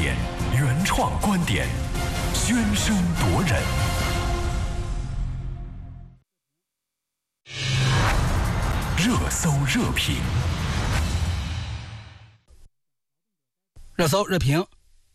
点，原创观点，宣声夺人。热搜热评， 热搜热评。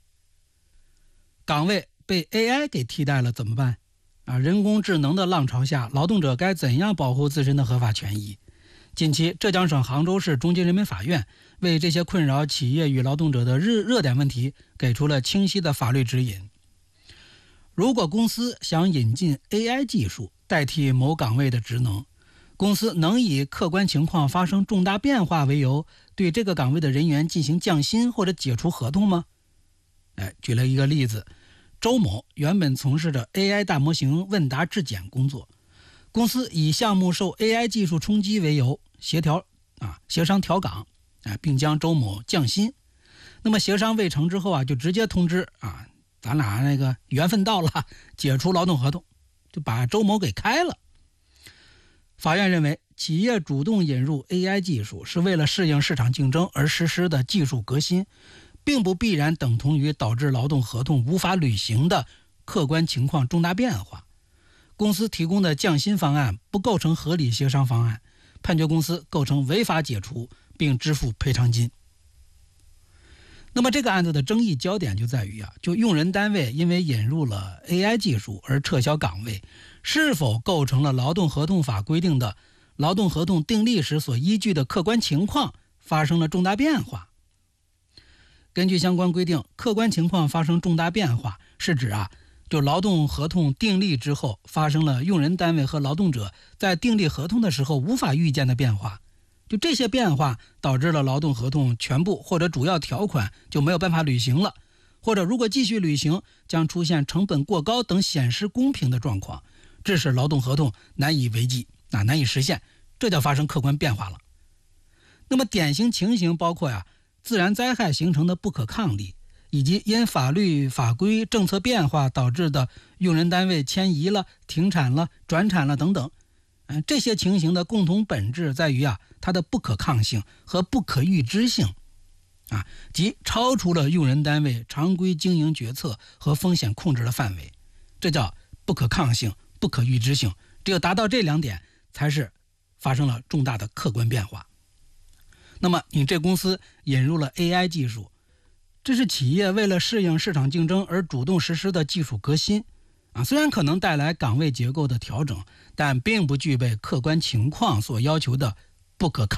岗位被 AI 给替代了怎么办？人工智能的浪潮下，劳动者该怎样保护自身的合法权益？近期，浙江省杭州市中级人民法院为这些困扰企业与劳动者的热点问题给出了清晰的法律指引。如果公司想引进 AI 技术代替某岗位的职能，公司能以客观情况发生重大变化为由，对这个岗位的人员进行降薪或者解除合同吗？举了一个例子，周某原本从事着 AI 大模型问答质检工作，公司以项目受 AI 技术冲击为由，协商调岗，并将周某降薪。那么协商未成之后就直接通知咱俩那个缘分到了，解除劳动合同，就把周某给开了。法院认为，企业主动引入 AI 技术是为了适应市场竞争而实施的技术革新，并不必然等同于导致劳动合同无法履行的客观情况重大变化。公司提供的降薪方案不构成合理协商方案，判决公司构成违法解除并支付赔偿金。那么这个案子的争议焦点就在于就用人单位因为引入了 AI 技术而撤销岗位，是否构成了劳动合同法规定的劳动合同订立时所依据的客观情况发生了重大变化。根据相关规定，客观情况发生重大变化是指就劳动合同订立之后发生了用人单位和劳动者在订立合同的时候无法预见的变化，就这些变化导致了劳动合同全部或者主要条款就没有办法履行了，或者如果继续履行将出现成本过高等显失公平的状况，致使劳动合同难以为继，难以实现，这叫发生客观变化了。那么典型情形包括自然灾害形成的不可抗力，以及因法律法规政策变化导致的用人单位迁移了、停产了、转产了等等。这些情形的共同本质在于它的不可抗性和不可预知性，即超出了用人单位常规经营决策和风险控制的范围，这叫不可抗性、不可预知性。只有达到这两点，才是发生了重大的客观变化。那么你这公司引入了 AI 技术，这是企业为了适应市场竞争而主动实施的技术革新，虽然可能带来岗位结构的调整，但并不具备客观情况所要求的不可抗